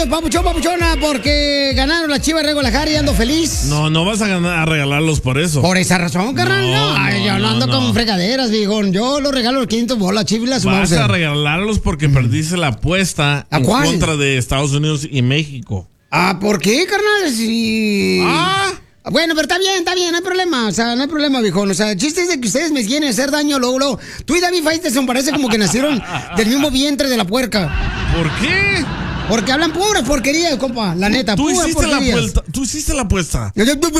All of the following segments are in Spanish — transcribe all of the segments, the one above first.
papuchón, papuchona, porque ganaron las Chivas de Guadalajara y ando feliz. No, no vas a regalarlos por eso. Por esa razón, carnal. No, yo no ando con fregaderas, viejón. Yo los regalo los 500 bolas, Chivas. Vas a regalarlos porque perdiste la apuesta en contra de Estados Unidos y México. ¿Por qué, carnal? Sí. Bueno, pero está bien, no hay problema. O sea, no hay problema, viejón. O sea, el chiste es de que ustedes me quieren hacer daño luego. Tú y David Faitelson parece como que nacieron del mismo vientre de la puerca. ¿Por qué? Porque hablan puras porquerías, compa. La neta, Tú hiciste la apuesta.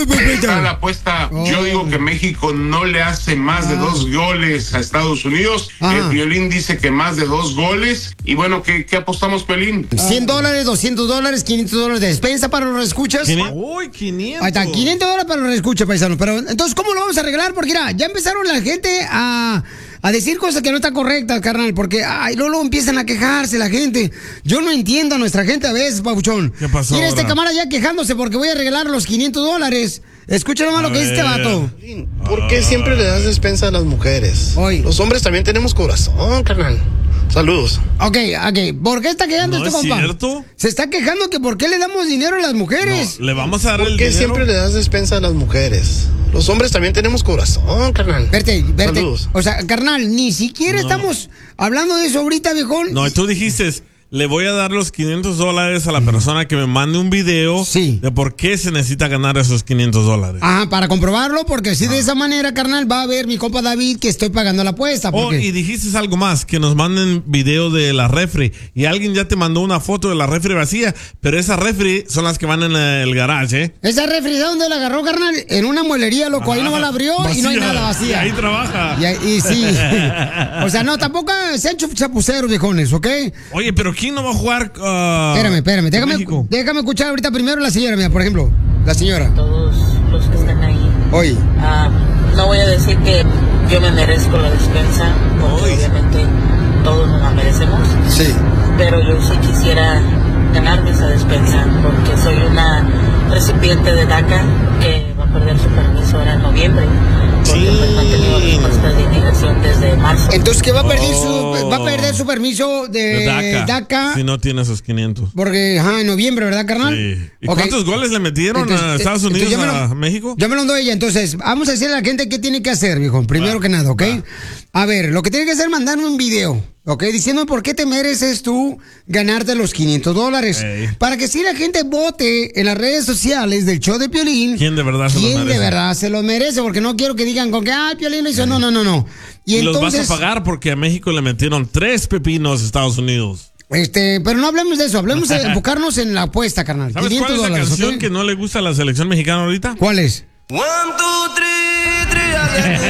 La apuesta. Yo digo que México no le hace más de 2 goles a Estados Unidos. El Piolín dice que más de 2 goles. Y bueno, ¿qué apostamos, Piolín? $100, $200, $500 de despensa para los escuchas. Uy, 500. Ahí está, $500 para los escuchas, paisanos. Pero entonces, ¿cómo lo vamos a arreglar? Porque mira, ya empezaron la gente a decir cosas que no están correctas, carnal, porque luego empiezan a quejarse la gente. Yo no entiendo a nuestra gente a veces, papuchón. ¿Qué pasó? Mira, este camarada ya quejándose porque voy a regalar los $500. Escucha nomás lo que dice este vato. ¿Por qué siempre le das despensa a las mujeres? Los hombres también tenemos corazón, carnal. Saludos. Ok. ¿Por qué está quejando este compa? ¿Cierto? Se está quejando que por qué le damos dinero a las mujeres. No, le vamos a dar el dinero. ¿Por qué siempre le das despensa a las mujeres? Los hombres también tenemos corazón, carnal. Verte. Saludos. O sea, carnal, ni siquiera estamos hablando de eso ahorita, viejón. No, tú dijiste, le voy a dar los $500 a la persona que me mande un video de por qué se necesita ganar esos $500. Para comprobarlo, porque si de esa manera, carnal, va a ver mi compa David que estoy pagando la apuesta. Y dijiste algo más, que nos manden video de la refri. Y alguien ya te mandó una foto de la refri vacía, pero esas refri son las que van en el garage, ¿eh? ¿Esa refri de dónde la agarró, carnal? En una muelería, loco. Ahí no la abrió vacía, y no hay nada vacía. Y ahí trabaja. Y sí. O sea, no, tampoco sean chapuceros, viejones, ¿ok? Oye, pero ¿quién no va a jugar? Espérame. Déjame escuchar ahorita primero la señora, mira, por ejemplo. La señora. Todos los que están ahí. Oye. No voy a decir que yo me merezco la despensa, porque obviamente todos nos la merecemos. Sí. Pero yo sí quisiera ganarme esa despensa, porque soy una recipiente de DACA que va a perder su permiso ahora en noviembre. Porque pues no ha tenido respuesta de inmigración desde marzo. Entonces, ¿qué va a perder su permiso de DACA? Si no tiene esos 500. Porque, en noviembre, ¿verdad, carnal? Sí. ¿Y cuántos goles le metieron a Estados Unidos, a México? Yo me lo doy ella. Entonces, vamos a decirle a la gente qué tiene que hacer, viejo. Primero que nada, ¿ok? A ver, lo que tiene que hacer es mandarme un video, ¿ok? Diciendo por qué te mereces tú ganarte los $500. Para que si la gente vote en las redes sociales del show de Piolín. ¿Quién de verdad se lo merece? Porque no quiero que digan con que, Piolín lo hizo. No. Y entonces, los vas a pagar porque a México le metieron 3 pepinos a Estados Unidos. Pero no hablemos de eso, hablemos de enfocarnos en la apuesta, carnal. ¿Sabes cuál es la canción que no le gusta a la selección mexicana ahorita? ¿Cuál es? 1, 2, 3,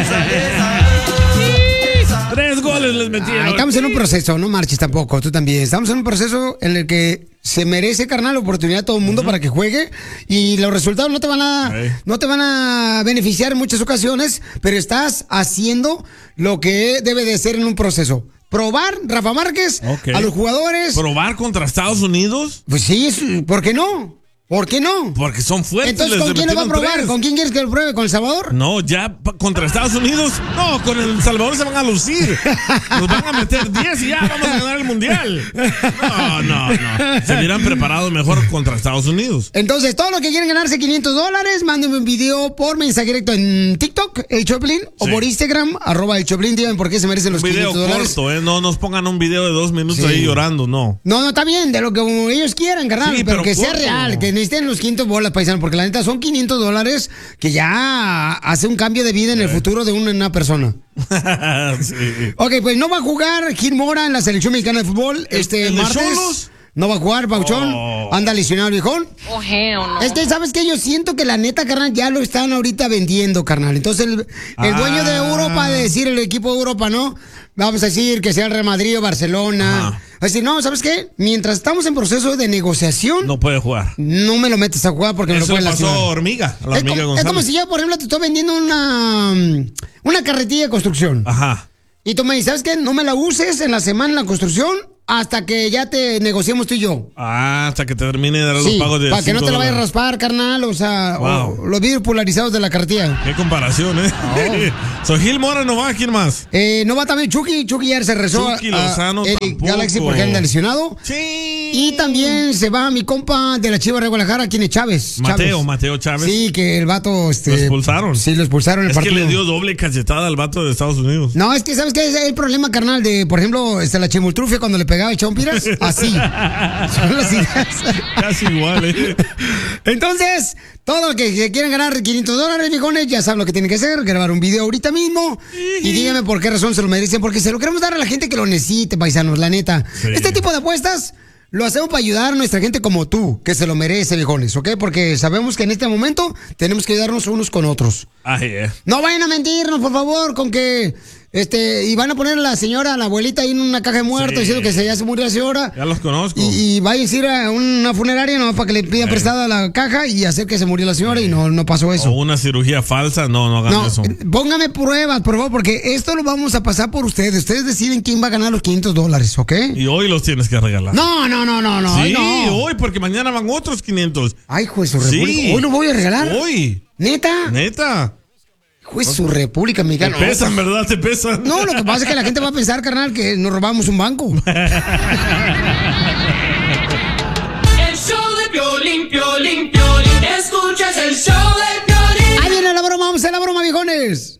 3 goles les metieron. Estamos en un proceso, no marches tampoco, tú también. Estamos en un proceso en el que se merece, carnal, la oportunidad a todo el mundo para que juegue, y los resultados no te van a beneficiar en muchas ocasiones, pero estás haciendo lo que debe de ser en un proceso. Probar, Rafa Márquez, a los jugadores. ¿Probar contra Estados Unidos? Pues sí, ¿por qué no? ¿Por qué no? Porque son fuertes. Entonces, ¿con quién lo va a probar? 3. ¿Con quién quieres que lo pruebe? ¿Con El Salvador? No, ya contra Estados Unidos. No, con El Salvador se van a lucir. Nos van a meter 10 y ya vamos a ganar el mundial. No. Se hubieran preparado mejor contra Estados Unidos. Entonces, todos los que quieren ganarse $500, mándenme un video por mensaje directo en TikTok, El Choplin, o por Instagram, @El Choplin. Digan por qué se merecen los $500. Un video corto, no nos pongan un video de 2 minutos ahí llorando, no. No, está bien, de lo que ellos quieran, carnal, pero que sea real, que necesiten los $500, paisano, porque la neta son $500 que ya hace un cambio de vida en el futuro de una persona. Ok, pues no va a jugar Gil Mora en la selección mexicana de fútbol este martes. No va a jugar, Pauchón. Anda lesionado, viejón. ¿Sabes qué? Yo siento que la neta, carnal, ya lo están ahorita vendiendo, carnal. Entonces, el dueño de Europa, de decir el equipo de Europa, ¿no? Vamos a decir que sea el Real Madrid o Barcelona. Así, no, ¿sabes qué? Mientras estamos en proceso de negociación, no puede jugar. No me lo metes a jugar porque me lo pueden lastimar. Eso pasó Hormiga, a la Hormiga González. Es como si yo, por ejemplo, te estoy vendiendo una carretilla de construcción. Ajá. Y tú me dices, ¿sabes qué? No me la uses en la semana en la construcción hasta que ya te negociemos tú y yo. Hasta que te termine de dar los pagos de para que no te la vayas a raspar, carnal. O sea, los vidrios polarizados de la carretilla. Qué comparación, Gil Mora no va, ¿quién más? No va también Chucky ya se rezó Chucky Lozano Eric Galaxy porque anda lesionado. Sí. Y también se va mi compa de la Chivas de Guadalajara, ¿quién es Chávez? Mateo Chávez. Sí, que el vato... lo expulsaron. Sí, lo expulsaron en el partido. Es que le dio doble cachetada al vato de Estados Unidos. No, es que ¿sabes qué es el problema, carnal? De, por ejemplo, la chimultrufia cuando le pegaba echaba un piras. Así. Son las ideas. Casi igual, Entonces, todo lo que quieran ganar $500, viejones, ya saben lo que tienen que hacer. Grabar un video ahorita mismo. Y díganme por qué razón se lo merecen. Porque se lo queremos dar a la gente que lo necesite, paisanos, la neta. Sí. Este tipo de apuestas lo hacemos para ayudar a nuestra gente como tú, que se lo merece, viejones, ¿ok? Porque sabemos que en este momento tenemos que ayudarnos unos con otros. No vayan a mentirnos, por favor, con que... y van a poner a la señora, a la abuelita ahí en una caja de muertos diciendo que ya se murió la señora. Ya los conozco. Y vayan a ir a una funeraria no para que le pidan prestada la caja y hacer que se murió la señora y no pasó eso. O una cirugía falsa, no hagan eso. Póngame pruebas, por favor, porque esto lo vamos a pasar por ustedes. Ustedes deciden quién va a ganar los $500, ¿ok? Y hoy los tienes que regalar. No. Sí, no. Hoy, porque mañana van otros 500. Ay, juez, su república. Sí. Hoy lo voy a regalar. Hoy. ¿Neta? Juez, su República Mexicana. Te pesan, ¿verdad? Te pesan. No, lo que pasa es que la gente va a pensar, carnal, que nos robamos un banco. El show de Piolín. Escuchas el show de Piolín. Ahí viene la broma, vamos a la broma, viejones.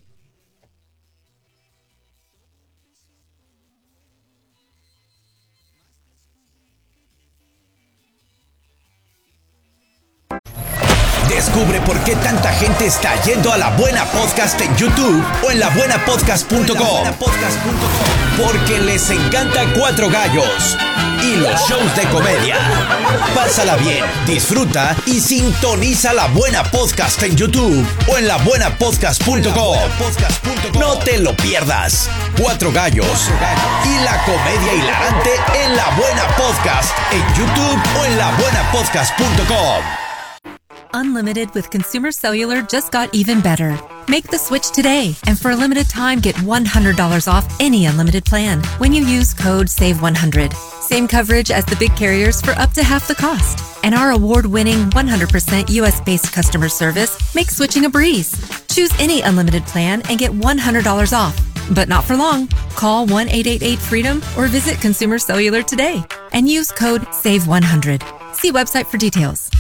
Descubre por qué tanta gente está yendo a La Buena Podcast en YouTube o en labuenapodcast.com. Porque les encanta Cuatro Gallos y los shows de comedia. Pásala bien, disfruta y sintoniza La Buena Podcast en YouTube o en labuenapodcast.com. No te lo pierdas. Cuatro Gallos y la comedia hilarante en La Buena Podcast en YouTube o en labuenapodcast.com. Unlimited with Consumer Cellular just got even better. Make the switch today, and for a limited time, get $100 off any unlimited plan when you use code SAVE100. Same coverage as the big carriers for up to half the cost. And our award-winning 100% US-based customer service makes switching a breeze. Choose any unlimited plan and get $100 off. But not for long. Call 1-888-FREEDOM or visit Consumer Cellular today and use code SAVE100. See website for details.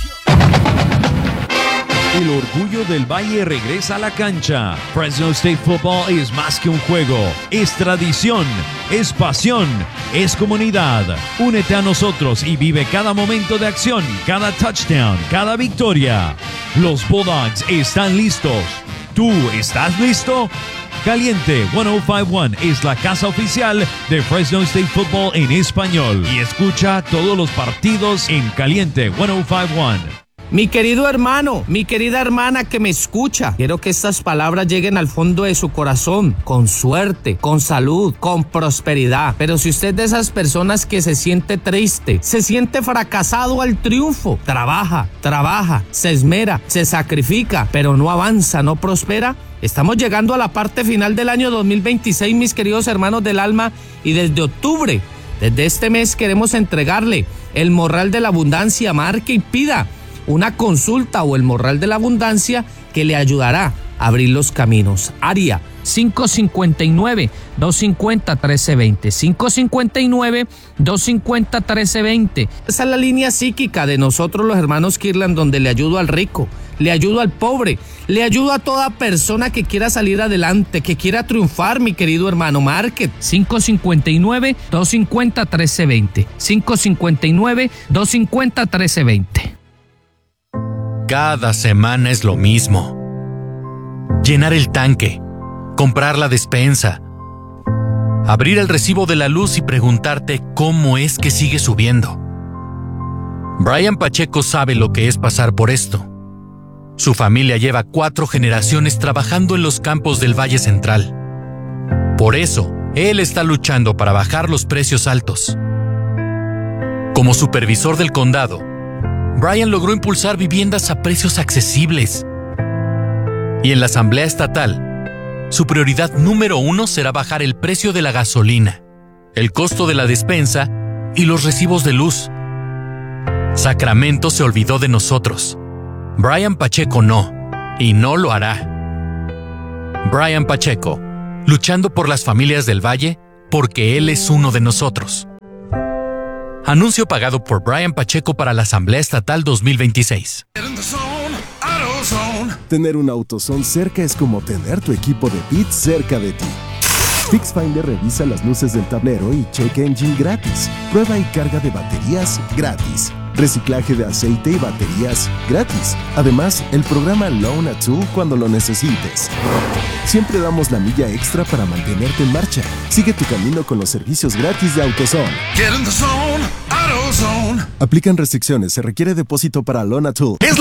El orgullo del Valle regresa a la cancha. Fresno State Football es más que un juego. Es tradición, es pasión, es comunidad. Únete a nosotros y vive cada momento de acción, cada touchdown, cada victoria. Los Bulldogs están listos. ¿Tú estás listo? Caliente 1051 es la casa oficial de Fresno State Football en español. Y escucha todos los partidos en Caliente 1051. Mi querido hermano, mi querida hermana que me escucha, quiero que estas palabras lleguen al fondo de su corazón, con suerte, con salud, con prosperidad. Pero si usted es de esas personas que se siente triste, se siente fracasado al triunfo, trabaja, se esmera, se sacrifica, pero no avanza, no prospera, estamos llegando a la parte final del año 2026, mis queridos hermanos del alma, y desde octubre, desde este mes queremos entregarle el morral de la abundancia. Marque y pida una consulta o el morral de la abundancia que le ayudará a abrir los caminos. Área 559-250-1320. 559-250-1320. Esa es la línea psíquica de nosotros los hermanos Kirlan, donde le ayudo al rico, le ayudo al pobre, le ayudo a toda persona que quiera salir adelante, que quiera triunfar, mi querido hermano. Market 559-250-1320. 559-250-1320. Cada semana es lo mismo. Llenar el tanque, comprar la despensa, abrir el recibo de la luz y preguntarte cómo es que sigue subiendo. Brian Pacheco sabe lo que es pasar por esto. Su familia lleva 4 generaciones trabajando en los campos del Valle Central. Por eso, él está luchando para bajar los precios altos. Como supervisor del condado, Brian logró impulsar viviendas a precios accesibles. Y en la Asamblea Estatal, su prioridad número 1 será bajar el precio de la gasolina, el costo de la despensa y los recibos de luz. Sacramento se olvidó de nosotros. Brian Pacheco no, y no lo hará. Brian Pacheco, luchando por las familias del Valle, porque él es uno de nosotros. Anuncio pagado por Brian Pacheco para la Asamblea Estatal 2026. Tener un AutoZone cerca es como tener tu equipo de pits cerca de ti. FixFinder revisa las luces del tablero y check engine gratis. Prueba y carga de baterías gratis. Reciclaje de aceite y baterías gratis. Además, el programa Loan a Tool cuando lo necesites. Siempre damos la milla extra para mantenerte en marcha. Sigue tu camino con los servicios gratis de AutoZone. Get in the zone, AutoZone. Aplican restricciones. Se requiere depósito para Loan a Tool.